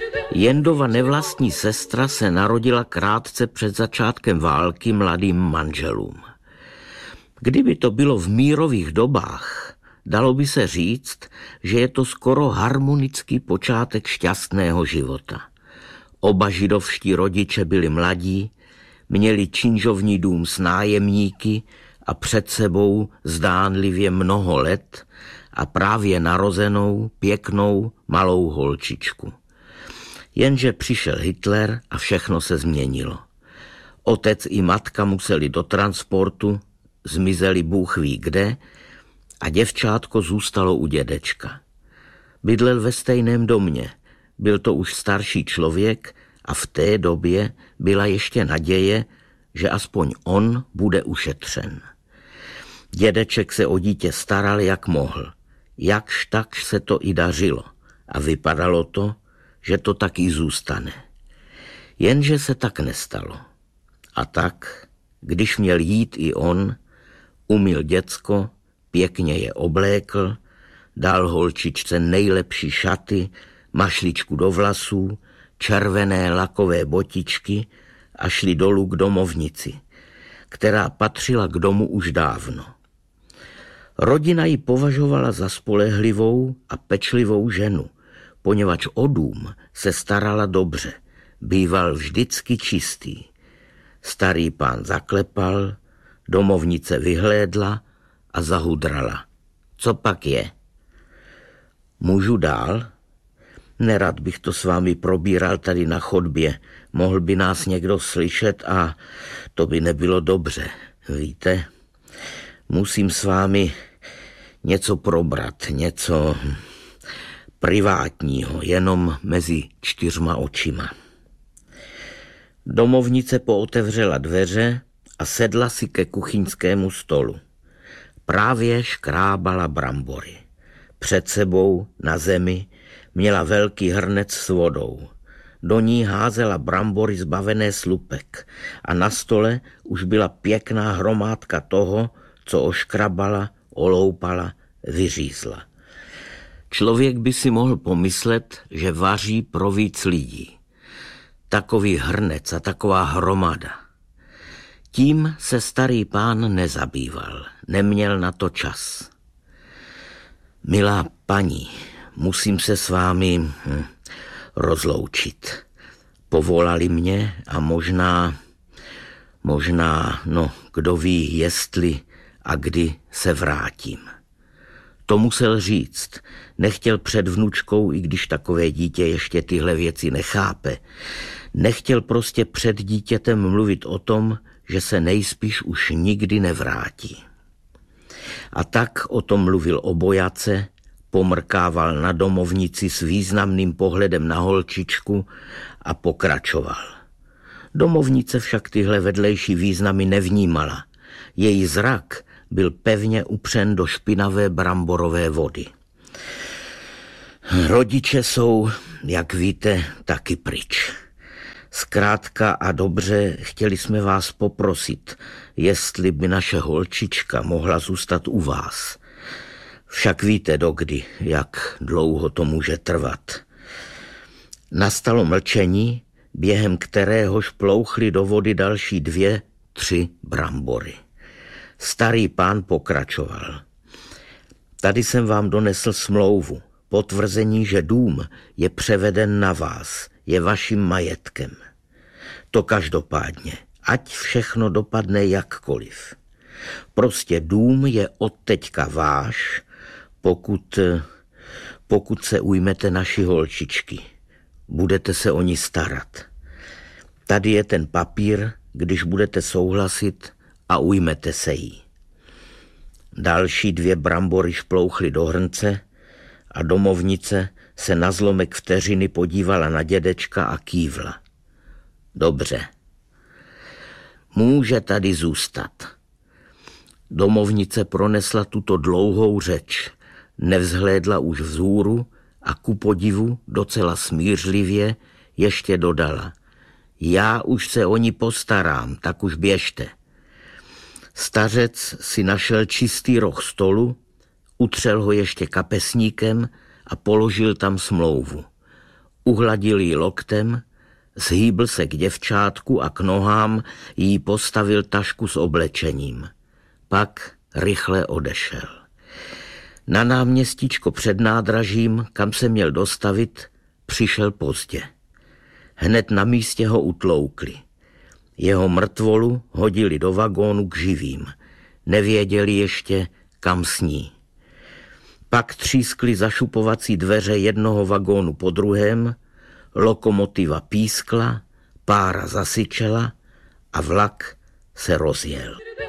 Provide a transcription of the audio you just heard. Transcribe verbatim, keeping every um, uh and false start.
Jendova nevlastní sestra se narodila krátce před začátkem války mladým manželům. Kdyby to bylo v mírových dobách, dalo by se říct, že je to skoro harmonický počátek šťastného života. Oba židovští rodiče byli mladí, měli činžovní dům s nájemníky a před sebou zdánlivě mnoho let a právě narozenou, pěknou, malou holčičku. Jenže přišel Hitler a všechno se změnilo. Otec i matka museli do transportu, zmizeli Bůh ví kde a děvčátko zůstalo u dědečka. Bydlel ve stejném domě, byl to už starší člověk a v té době byla ještě naděje, že aspoň on bude ušetřen. Dědeček se o dítě staral, jak mohl. Jakž takž se to i dařilo a vypadalo to, že to taky zůstane. Jenže se tak nestalo. A tak, když měl jít i on, umyl děcko, pěkně je oblékl, dal holčičce nejlepší šaty, mašličku do vlasů, červené lakové botičky a šli dolů k domovnici, která patřila k domu už dávno. Rodina ji považovala za spolehlivou a pečlivou ženu, poněvadž o dům se starala dobře, býval vždycky čistý. Starý pán zaklepal, domovnice vyhlédla a zahudrala. Co pak je? Můžu dál? Nerad bych to s vámi probíral tady na chodbě. Mohl by nás někdo slyšet a to by nebylo dobře. Víte, musím s vámi něco probrat, něco privátního, jenom mezi čtyřma očima. Domovnice pootevřela dveře a sedla si ke kuchyňskému stolu. Právě škrábala brambory. Před sebou na zemi měla velký hrnec s vodou. Do ní házela brambory zbavené slupek a na stole už byla pěkná hromádka toho, co oškrabala, oloupala, vyřízla. Člověk by si mohl pomyslet, že vaří pro víc lidí. Takový hrnec a taková hromada. Tím se starý pán nezabýval, neměl na to čas. Milá paní, musím se s vámi hm, rozloučit. Povolali mě a možná, možná, no, kdo ví, jestli a kdy se vrátím. To musel říct. Nechtěl před vnučkou, i když takové dítě ještě tyhle věci nechápe. Nechtěl prostě před dítětem mluvit o tom, že se nejspíš už nikdy nevrátí. A tak o tom mluvil obojace, pomrkával na domovnici s významným pohledem na holčičku a pokračoval. Domovnice však tyhle vedlejší významy nevnímala. Její zrak byl pevně upřen do špinavé bramborové vody. Rodiče jsou, jak víte, taky pryč. Zkrátka a dobře, chtěli jsme vás poprosit, jestli by naše holčička mohla zůstat u vás. Však víte dokdy, jak dlouho to může trvat. Nastalo mlčení, během kteréhož plouchly do vody další dvě, tři brambory. Starý pán pokračoval. Tady jsem vám donesl smlouvu, potvrzení, že dům je převeden na vás, je vaším majetkem. To každopádně, ať všechno dopadne jakkoliv. Prostě dům je odteďka váš, pokud, pokud se ujmete naší holčičky. Budete se o ní starat. Tady je ten papír, když budete souhlasit a ujmete se jí. Další dvě brambory šplouchly do hrnce a domovnice se na zlomek vteřiny podívala na dědečka a kývla. Dobře. Může tady zůstat. Domovnice pronesla tuto dlouhou řeč, nevzhlédla už vzhůru a ku podivu docela smířlivě ještě dodala. Já už se o ní postarám, tak už běžte. Stařec si našel čistý roh stolu, utřel ho ještě kapesníkem a položil tam smlouvu. Uhladil jí loktem, zhýbl se k děvčátku a k nohám jí postavil tašku s oblečením. Pak rychle odešel. Na náměstíčko před nádražím, kam se měl dostavit, přišel pozdě. Hned na místě ho utloukli. Jeho mrtvolu hodili do vagónu k živým. Nevěděli ještě, kam sní. Pak třískli zašupovací dveře jednoho vagónu po druhém, lokomotiva pískla, pára zasyčela a vlak se rozjel.